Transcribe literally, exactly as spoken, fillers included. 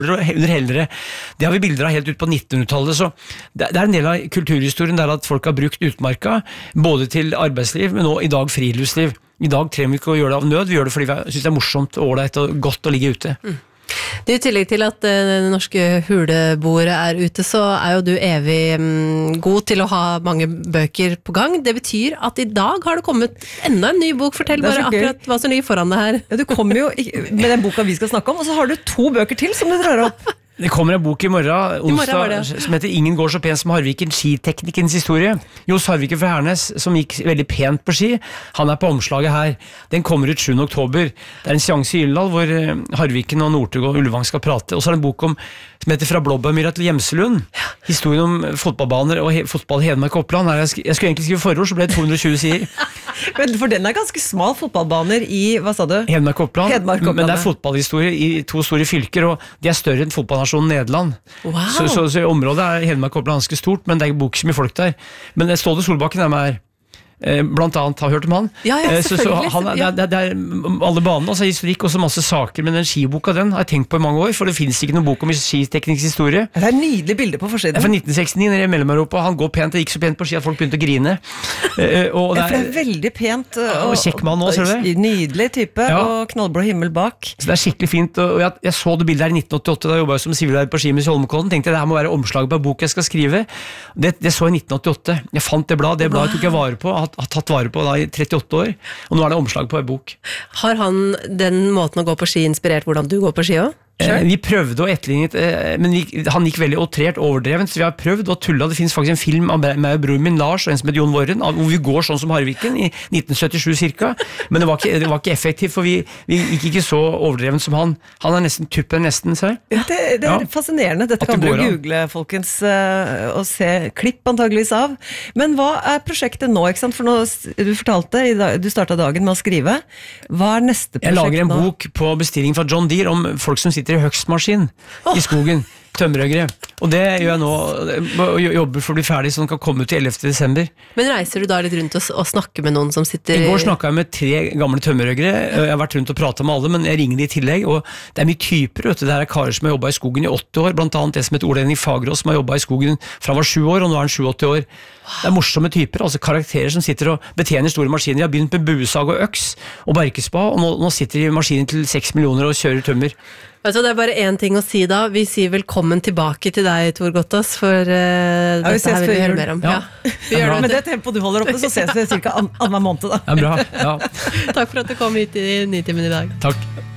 under Hellere. Det har vi bilder av helt ut på nittenhundretallet, så det er en del av kulturhistorien der at folk har brukt utmarka, både til arbeidsliv, men også i dag friluftsliv. I dag trenger vi ikke å gjøre det av nød, vi gjør det fordi vi synes det er morsomt, ålreit og godt å ligge ute. Mm. Det I tillegg til at det norske huleboere er ute, så er jo du evig mm, god til å ha mange bøker på gang. Det betyr at I dag har det kommet enda en ny bok. Fortell bare akkurat hva som ligger foran deg her. Ja, du kommer jo med den boka vi skal snakke om, og så har du to bøker til som du drar opp. Det kommer en bok I morgen, onsdag, I morgen som heter Ingen går så pent som Harviken, skiteknikkens historie. Johs Harviken fra Hernes, som gikk veldig pent på ski, han er på omslaget her. Den kommer ut sjuende oktober. Det er en seanse I Gyldendal hvor Harviken og Northug og Ullevang skal prate. Og så er det en bok om, som heter Fra Blåbærmyra til Gjemselund. Historien om fotballbaner og he fotball I Hedmark og Oppland. Jeg skulle egentlig skrive forord, så ble det to hundre og tjue sider. Men for den er ganske smal fotballbaner I, hva sa du? Hedmark og Oppland. Hedmark og Oppland. Men det er fotballhistorie I to store fylker, og de er større enn fotballnasjonen Nederland. Wow. Så, så, så området er Hedmark og Oppland ganske stort, men det er ikke så mye folk der. Men Ståle Solbakken er med her. Blant annet har hørt om han. Ja, ja, så, så han er, det, er, det er alle banene, altså historikk og så masse saker, men den skiboka den har jeg tenkt på I mange år, for det finnes ikke noen bok om skiteknisk historie. Det er nydelig bilde på forsiden. Det er fra nitten sekstini, når jeg melder meg opp, og han går pent, det gikk så pent på ski at folk begynte å grine. og det, er, ja, det er veldig pent. Og, og kjekk mann også, ser du det? Nydelig type, ja. Og knallblå himmel bak. Så det er skikkelig fint, og jeg, jeg så det bildet her I nitten åttiåtte, da jeg jobbet som sivillærer på Skimus I Holmenkollen, tenkte jeg det her må være omslaget på bok jeg skal skrive. Det, det så I nitten åttiåtte. Jeg fant det blad, det bladet tok jeg vare på, har, har tatt vare på I trettiåtte år, og nå er det omslag på en bok. Har han den måten å gå på ski inspirert hvordan du går på ski også? Eh, vi prøvde å etterlignet, eh, men vi, han gikk veldig åtrert, overdrevent, så vi har prøvd å tulle. Det finnes faktisk en film av meg og broren min, Lars, og en som heter Jon Warren, hvor vi går sånn som Harviken I nitten syttisju cirka, men det var ikke, det var ikke effektivt, for vi, vi gikk ikke så overdrevent som han. Han er nesten tuppen nesten, ser ja, det, det er ja. Fascinerende. Dette kan du google, folkens, uh, og se klipp antageligvis av. Men hva er prosjektet nå, ikke sant? For nå, du fortalte, du startet dagen med å skrive. Hva er neste prosjekt nå? Jeg lager en nå? bok på bestilling fra John Deere om folk som sitter I høgstmaskin oh. I skogen, tømmerhøgere. Og det gjør jeg nå, jobber for å bli ferdig, så den kan komme ut I ellevte desember. Men reiser du da litt rundt og, og snakker med noen som sitter... I går snakket jeg med tre gamle tømmerhøgere, jeg har vært rundt og pratet med alle, men jeg ringer de I tillegg, og det er mye typer, vet du. Det her er karer som har jobbet I skogen I åtti år, blant annet det som heter Ole Henning Fagerås, som har jobbet I skogen fra han var sju år, og nå er han sjuogåtti år. Det er morsomme typer, altså karakterer som sitter og betjener store maskiner. De har begynt med buesag og øks og barkespa, og nå, nå sitter de I maskinen til seks millioner og kjører tømmer. Altså, det er bare en ting å si da. Vi sier velkommen tilbake til deg, Tor Gottaas, for uh, ja, dette her vil vi høre mer om. Ja. Ja. Vi gjør det. Med det tempoet du holder oppe, så ses vi cirka annen måned da. Ja, bra. Ja. Takk for at du kom hit I Nitimen I dag. Takk.